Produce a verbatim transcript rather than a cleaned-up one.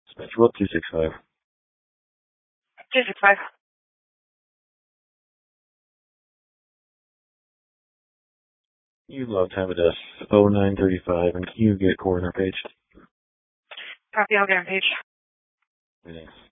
Dispatch, what, two six five? two six five. You logged time with us oh nine thirty-five, and can you get coroner page? Copy, I'll get on page. Thanks.